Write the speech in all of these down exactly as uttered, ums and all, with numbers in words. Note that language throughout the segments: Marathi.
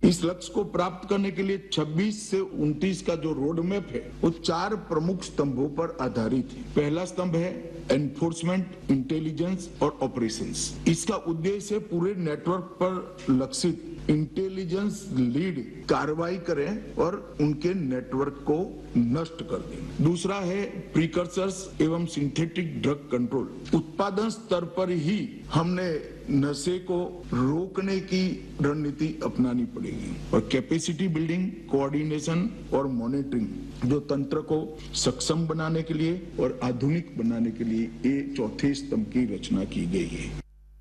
इस लक्ष्य को प्राप्त करने के लिए छब्बीस से उनतीस का जो रोड मैप है वो चार प्रमुख स्तंभों पर आधारित है। पहला स्तंभ है एनफोर्समेंट, इंटेलिजेंस और ऑपरेशंस। इसका उद्देश्य है पूरे नेटवर्क पर लक्षित इंटेलिजेंस लीड कार्रवाई करें और उनके नेटवर्क को नष्ट कर दें। दूसरा है प्रीकर्सर्स एवं सिंथेटिक ड्रग कंट्रोल। उत्पादन स्तर पर ही हमने नशे को रोकने की रणनीति अपनानी पड़ेगी और कैपेसिटी बिल्डिंग, कोऑर्डिनेशन और मॉनिटरिंग जो तंत्र को सक्षम बनाने के लिए और आधुनिक बनाने के लिए ये चौथे स्तंभ की रचना की गई है।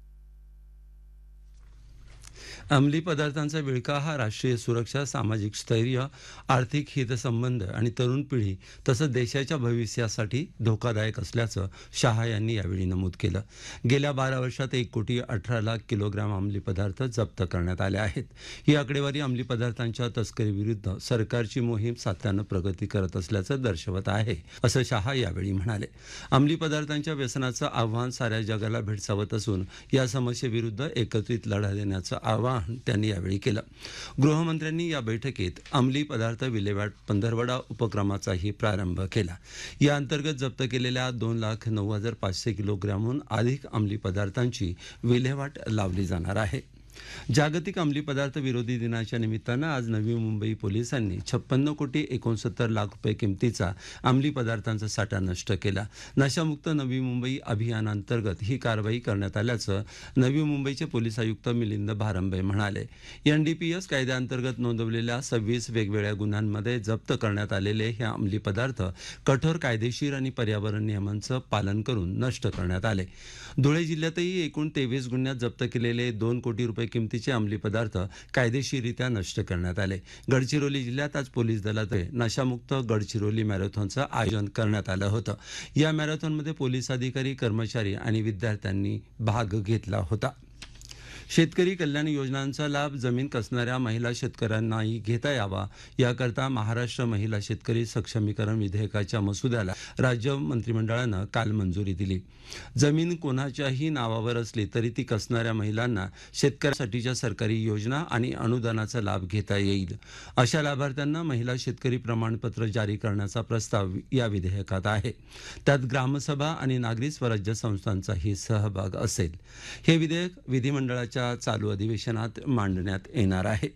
अंमली पदार्थांचा विळखा हा राष्ट्रीय सुरक्षा, सामाजिक स्थैर्य, आर्थिक हितसंबंध आणि तरुण पिढी तसंच देशाच्या भविष्यासाठी धोकादायक असल्याचं शाह यांनी यावेळी नमूद केलं। गेल्या बारा वर्षात एक कोटी अठरा लाख किलोग्राम अंमली पदार्थ जप्त करण्यात आले आहेत। ही आकडेवारी अंमली पदार्थांच्या तस्करीविरुद्ध सरकारची मोहीम सातत्यानं प्रगती करत असल्याचं दर्शवत आहे, असं शाह यावेळी म्हणाले। अंमली पदार्थांच्या व्यसनाचं आव्हान साऱ्या जगाला भेडसावत असून या समस्येविरुद्ध एकत्रित लढा देण्याचं आव्हान त्यांनी यावेळी केलं। गृहमंत्र्यांनी या बैठकीत अंमली पदार्थ विल्हेवाट पंधरवडा उपक्रमाचाही प्रारंभ केला। या अंतर्गत जप्त केलेल्या दोन लाख नऊ हजार पाचशे किलोग्रामहून अधिक अंमली पदार्थांची विल्हेवाट लावली जाणार आहे। जागतिक अंमली पदार्थ विरोधी दिनाच्या निमित्तानं आज नवी मुंबई पोलिसांनी छप्पन्न कोटी एकोणसत्तर लाख रुपये किमतीचा अंमली पदार्थांचा साठा नष्ट केला। नशामुक्त नवी मुंबई अभियानांतर्गत ही कारवाई करण्यात आल्याचं नवी मुंबईचे पोलीस आयुक्त मिलिंद भारंबे म्हणाले। एनडीपीएस कायद्याअंतर्गत नोंदवलेल्या सव्वीस वेगवेगळ्या गुन्ह्यांमध्ये जप्त करण्यात आलेले हे अंमली पदार्थ कठोर कायदेशीर आणि पर्यावरण नियमांचं पालन करून नष्ट करण्यात आले। धुळे जिल्ह्यातही एकूण तेवीस गुन्ह्यात जप्त केलेले दोन कोटी रुपये किमतीचे अंमली पदार्थ कायदेशीररित्या नष्ट करण्यात आले। गडचिरोली जिल्ह्यात आज पोलीस दलातर्फे नशामुक्त गडचिरोली मॅरेथॉनचं आयोजन करण्यात आलं होतं। या मॅरेथॉनमध्ये पोलीस अधिकारी, कर्मचारी आणि विद्यार्थ्यांनी भाग घेतला होता। शेतकरी कल्याण योजनांचा लाभ जमीन कसणाऱ्या महिला शेतकऱ्यांनाही घेता यावा याकरता महाराष्ट्र महिला शेतकरी सक्षमीकरण विधेयकाच्या मसुद्याला राज्य मंत्रिमंडळानं काल मंजुरी दिली। जमीन कोणाच्याही नावावर असली तरी ती कसणाऱ्या महिलांना शेतकऱ्यांसाठीच्या सरकारी योजना आणि अनुदानाचा लाभ घेता येईल। अशा लाभार्थ्यांना महिला शेतकरी प्रमाणपत्र जारी करण्याचा प्रस्ताव या विधेयकात आहे। त्यात ग्रामसभा आणि नागरी स्वराज्य संस्थांचाही सहभाग असेल। हे विधेयक विधिमंडळाच्या चालू अधिवेशनात मांडण्यात येणार आहे।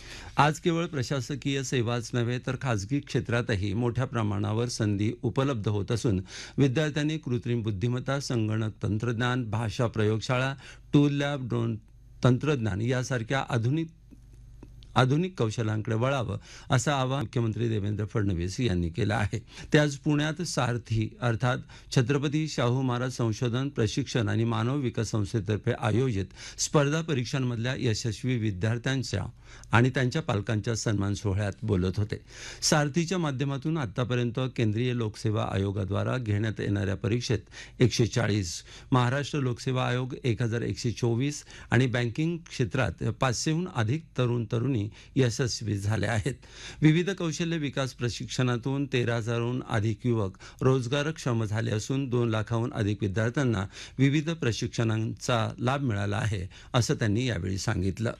आज केवळ प्रशासकीय सेवाच नव्हे तर खासगी क्षेत्रातही मोठ्या प्रमाणावर संधी उपलब्ध होत असून विद्यार्थ्यांनी कृत्रिम बुद्धिमत्ता, संगणक तंत्रज्ञान, भाषा प्रयोगशाळा, टूल लॅब, ड्रोन तंत्रज्ञान यासारख्या आधुनिक आधुनिक कौशल्यांकडे वळावं असं आवाहन मुख्यमंत्री देवेंद्र फडणवीस यांनी केलं आहे। ते आज पुण्यात सारथी अर्थात छत्रपती शाहू महाराज संशोधन, प्रशिक्षण आणि मानव विकास संस्थेतर्फे आयोजित स्पर्धा परीक्षांमधल्या यशस्वी विद्यार्थ्यांच्या आणि त्यांच्या पालकांच्या सन्मान सोहळ्यात बोलत होते। सारथीच्या माध्यमातून आतापर्यंत केंद्रीय लोकसेवा आयोगाद्वारा घेण्यात येणाऱ्या परीक्षेत एकशे चाळीस, महाराष्ट्र लोकसेवा आयोग एक हजार एकशे चोवीस आणि बँकिंग क्षेत्रात पाचशेहून अधिक तरुण तरुणी यशस्वी झाले आहेत। विविध कौशल्य विकास प्रशिक्षणातून तेरा हजारहून अधिक युवक रोजगारक्षम झाले असून दोन लाखाहून अधिक विद्यार्थ्यांना विविध प्रशिक्षणांचा लाभ मिळाला आहे, असं त्यांनी यावेळी सांगितलं।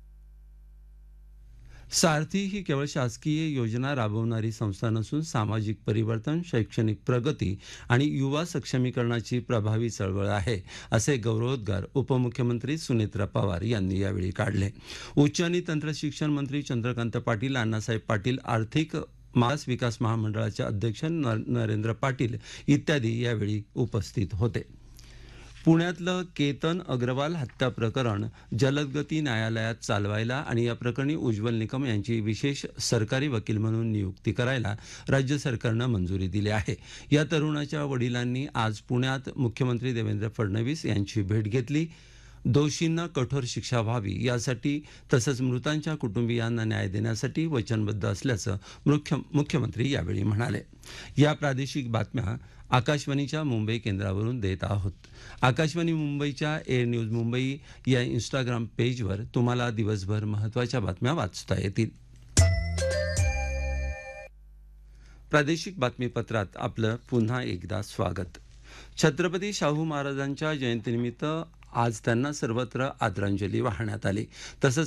सारथी ही केवळ शासकीय योजना राबवणारी संस्था नसून सामाजिक परिवर्तन, शैक्षणिक प्रगती आणि युवा सक्षमीकरणाची प्रभावी चळवळ आहे, असे गौरवोद्गार उपमुख्यमंत्री सुनेत्रा पवार यांनी यावेळी काढले। उच्च आणि तंत्र शिक्षण मंत्री चंद्रकांत पाटील, अण्णासाहेब पाटील, आर्थिक मागास विकास महामंडळाचे अध्यक्ष नरेंद्र पाटील इत्यादी यावेळी उपस्थित होते। पुण्यातलं केतन अग्रवाल हत्या प्रकरण जलदगती न्यायालयात चालवायला आणि या प्रकरणी उज्ज्वल निकम यांची विशेष सरकारी वकील म्हणून नियुक्ती करायला राज्य सरकारनं मंजुरी दिली आहे। या तरुणाच्या वडिलांनी आज पुण्यात मुख्यमंत्री देवेंद्र फडणवीस यांची भेट घेतली। दोषींना कठोर शिक्षा व्हावी यासाठी तसंच मृतांच्या कुटुंबियांना न्याय देण्यासाठी वचनबद्ध असल्याचं मुख्य मुख्यमंत्री यावेळी म्हणाले। या प्रादेशिक बातम्या आकाशवाणीच्या मुंबई केंद्रावरून देत आहोत। आकाशवाणी मुंबईच्या एअर न्यूज मुंबई या इंस्टाग्राम पेजवर तुम्हाला दिवसभर महत्त्वाच्या बातम्या वाचता येतील। प्रादेशिक बातमीपत्रात आपलं पुन्हा एकदा स्वागत। छत्रपती शाहू महाराजांच्या जयंतीनिमित्त आज त्यांना सर्वत्र आदरांजली वाहण्यात आली। तसंच